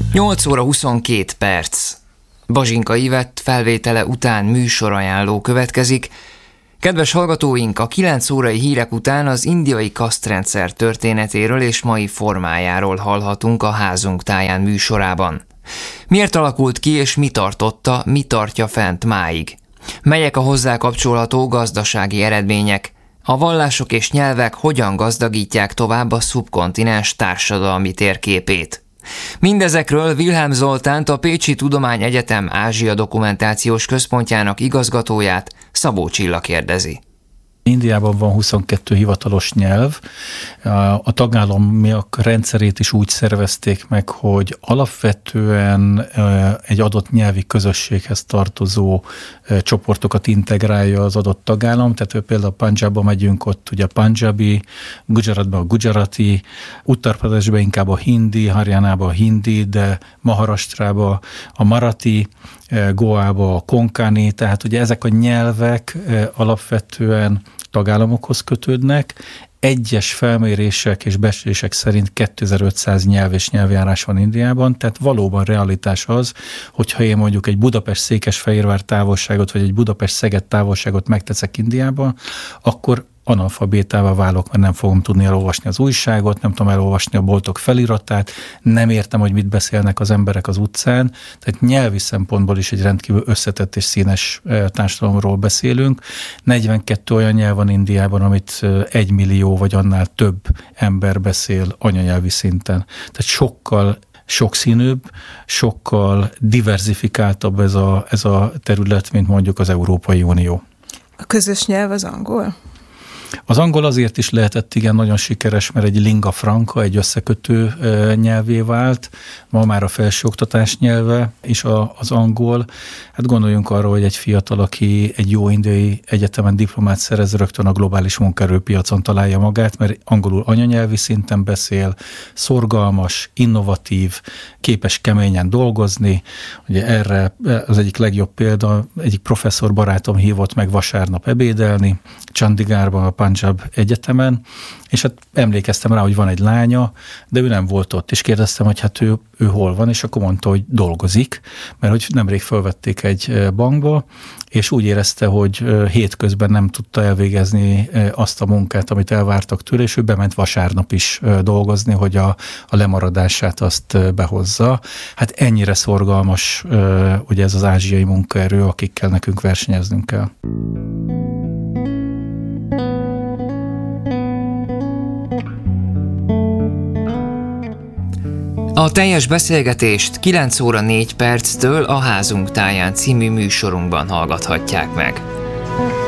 8 óra 22 perc. Bazsinka Ivett felvétele után műsorajánló következik. Kedves hallgatóink, a 9 órai hírek után az indiai kasztrendszer történetéről és mai formájáról hallhatunk a Házunk táján műsorában. Miért alakult ki és mi tartja fent máig? Melyek a hozzá kapcsolható gazdasági eredmények? A vallások és nyelvek hogyan gazdagítják tovább a szubkontinens társadalmi térképét? Mindezekről Wilhelm Zoltánt, a Pécsi Tudományegyetem Ázsia Dokumentációs Központjának igazgatóját Szabó Csilla kérdezi. Indiában van 22 hivatalos nyelv. A tagállamiak rendszerét is úgy szervezték meg, hogy alapvetően egy adott nyelvi közösséghez tartozó csoportokat integrálja az adott tagállam. Tehát például Punjabba megyünk, ott ugye a Punjabi, Gujaratban a Gujarati, Uttar Pradeshben inkább a Hindi, Haryanában a Hindi, de Maharashtrában a Marathi, Goába a Konkani, tehát ugye ezek a nyelvek alapvetően tagállamokhoz kötődnek. Egyes felmérések és becslések szerint 2500 nyelv és nyelvjárás van Indiában, tehát valóban realitás az, hogyha én mondjuk egy Budapest-Székesfehérvár távolságot, vagy egy Budapest-Szeged távolságot megteszek Indiában, akkor analfabétává válok, mert nem fogom tudni elolvasni az újságot, nem tudom elolvasni a boltok feliratát, nem értem, hogy mit beszélnek az emberek az utcán, tehát nyelvi szempontból is egy rendkívül összetett és színes társadalomról beszélünk. 42 olyan nyelv van Indiában, amit 1 millió vagy annál több ember beszél anyanyelvi szinten. Tehát sokkal sokszínűbb, sokkal diverzifikáltabb ez a terület, mint mondjuk az Európai Unió. A közös nyelv az angol? Az angol azért is lehetett igen nagyon sikeres, mert egy lingua franca, egy összekötő nyelvé vált. Ma már a felsőoktatás nyelve is az angol. Hát gondoljunk arra, hogy egy fiatal, aki egy jó indiai egyetemen diplomát szerez, rögtön a globális munkaerőpiacon találja magát, mert angolul anyanyelvi szinten beszél, szorgalmas, innovatív, képes keményen dolgozni. Ugye erre az egyik legjobb példa, egyik professzor barátom hívott meg vasárnap ebédelni, Chandigarhban, a Punjab egyetemen, és hát emlékeztem rá, hogy van egy lánya, de ő nem volt ott, és kérdeztem, hogy hát ő hol van, és akkor mondta, hogy dolgozik, mert hogy nemrég felvették egy bankba, és úgy érezte, hogy hétközben nem tudta elvégezni azt a munkát, amit elvártak tőle, és ő bement vasárnap is dolgozni, hogy a lemaradását azt behozza. Hát ennyire szorgalmas ugye ez az ázsiai munkaerő, akikkel nekünk versenyeznünk kell. A teljes beszélgetést 9 óra 4 perctől a Házunk táján című műsorunkban hallgathatják meg.